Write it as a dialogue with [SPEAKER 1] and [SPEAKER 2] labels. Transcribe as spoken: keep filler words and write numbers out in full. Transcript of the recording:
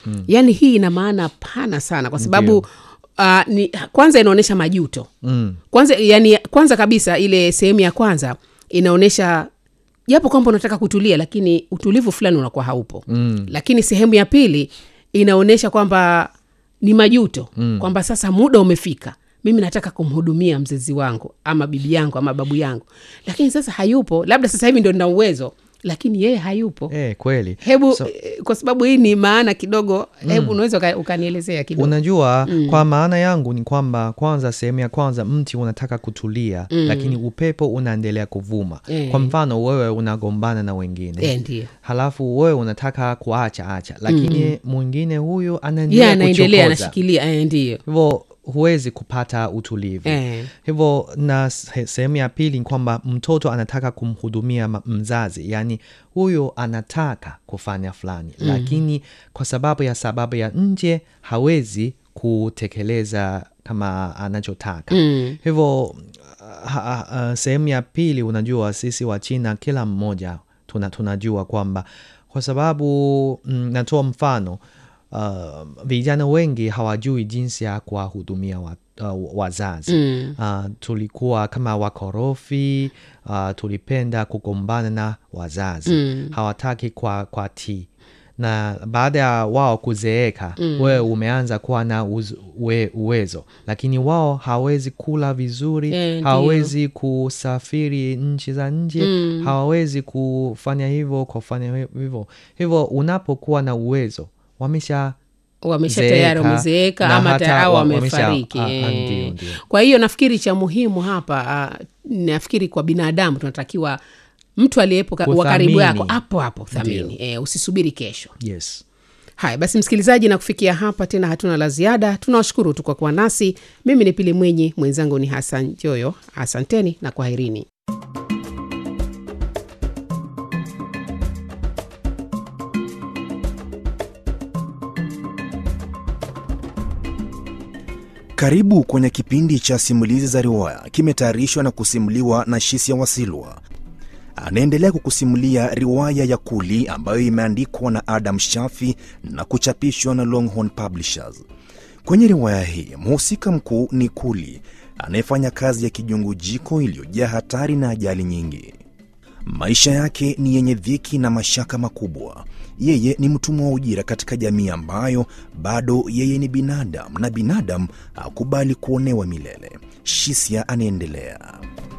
[SPEAKER 1] Mm. Yaani hii ina maana pana sana kwa sababu uh, ni, kwanza inaonesha majuto. Mm. Kwanza yani kwanza kabisa ile sehemu ya kwanza inaonesha japo kwamba unataka kutulia lakini utulivu fulani unakuwa haupo. Mm. Lakini sehemu ya pili inaonesha kwamba ni majuto, mm. kwamba sasa muda umefika. Mimi nataka kumhudumia mzazi wangu ama bibi yangu ama babu yangu. Lakini sasa hayupo. Labda sasa hivi ndio nina uwezo, lakini yeye hayupo.
[SPEAKER 2] Eh, kweli.
[SPEAKER 1] Hebu so, kwa sababu hii ni maana kidogo, hebu mm. unaweza ukanielezea kidogo.
[SPEAKER 2] Unajua mm. kwa maana yangu ni kwamba kwanza sehemu ya kwanza mti unataka kutulia, mm. lakini upepo unaendelea kuvuma. Eh. Kwa mfano wewe unagombana na wengine.
[SPEAKER 1] Eh, ndiyo.
[SPEAKER 2] Halafu wewe unataka kuacha acha, lakini mm. mwingine huyo anaendelea
[SPEAKER 1] yeah,
[SPEAKER 2] kuchokoza.
[SPEAKER 1] Anaendelea anashikilia, eh, ndiyo.
[SPEAKER 2] Hivyo huwezi kupata utulivu. Eh. Hivyo na sehemu ya pili ni kwamba mtoto anataka kumhudumia mzazi, yani huyo anataka kufanya fulani, mm. lakini kwa sababu ya sababu ya nje hawezi kutekeleza kama anachotaka. Mm. Hivyo uh, uh, sehemu ya pili, unajua sisi wa China kila mmoja tuna, tunajua kwamba kwa sababu mm, natoa mfano Uh, vijana wengi hawajui jinsi ya kuwahudumia wa, uh, wazazi. Mm. Uh, tulikuwa kama wakorofi, uh, tulipenda kugombana na wazazi. Mm. Hawataki kwa, kwa tii. Na baada ya wao kuzeeka, mm. wewe umeanza kuwa na uz, we, uwezo. Lakini wao hawezi kula vizuri, yeah, hawezi kusafiri nchi za nje, mm. hawezi kufanya hivyo, kufanya hivyo. Hivyo unapokuwa na uwezo, wamesha
[SPEAKER 1] wamesha tayari wamezeeka ama tayari wamefariki. Kwa hiyo nafikiri cha muhimu hapa, uh, nafikiri kwa binadamu tunatakiwa mtu aliyepo wa karibu yako hapo hapo thamini. Eh, usisubiri kesho.
[SPEAKER 2] Yes.
[SPEAKER 1] Haya basi msikilizaji, na kufikia hapa tena hatuna la ziada. Tunawashukuru tu kwa kuwa nasi. Mimi ni Pili Mwenyi, mwenzangu ni Hassan Joyo. Asanteni na kwaherini.
[SPEAKER 3] Karibu kwenye kipindi cha simulizi za riwaya, kimetayarishwa na kusimuliwa na Shisia Wasilwa. Anaendelea kukusimulia riwaya ya Kuli ambayo imeandikwa na Adam Shafi na kuchapishwa na Longhorn Publishers. Kwenye riwaya hii, mhusika mkuu ni Kuli, anayefanya kazi ya kijungujiko iliyojaa hatari na ajali nyingi. Maisha yake ni yenye dhiki na mashaka makubwa. Yeye ni mtumwa wa ujira katika jamii ambayo bado yeye ni binadamu na binadamu hakubali kuonewa milele. Shisia anaendelea.